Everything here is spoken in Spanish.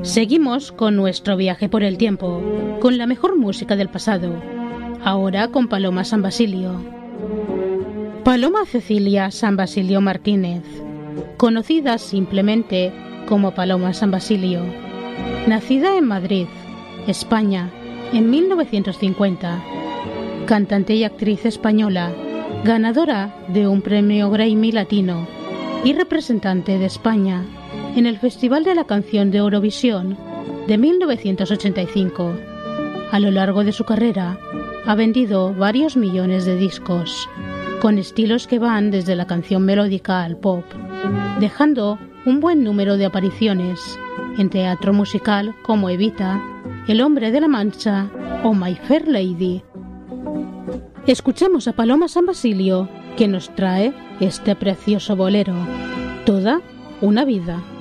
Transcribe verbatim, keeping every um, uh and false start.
Seguimos con nuestro viaje por el tiempo, con la mejor música del pasado, ahora con Paloma San Basilio. Paloma Cecilia San Basilio Martínez, conocida simplemente como Paloma San Basilio, nacida en Madrid, España, en mil novecientos cincuenta, cantante y actriz española, ganadora de un premio Grammy Latino y representante de España en el Festival de la Canción de Eurovisión de mil novecientos ochenta y cinco. A lo largo de su carrera ha vendido varios millones de discos, con estilos que van desde la canción melódica al pop, dejando un buen número de apariciones en teatro musical como Evita, El hombre de la Mancha o My Fair Lady. Escuchamos a Paloma San Basilio, que nos trae este precioso bolero, Toda una vida.